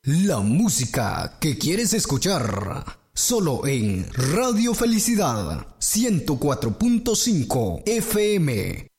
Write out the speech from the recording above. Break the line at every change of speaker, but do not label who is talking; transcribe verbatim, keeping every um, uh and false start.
La música que quieres escuchar, solo en Radio Felicidad ciento cuatro punto cinco F M.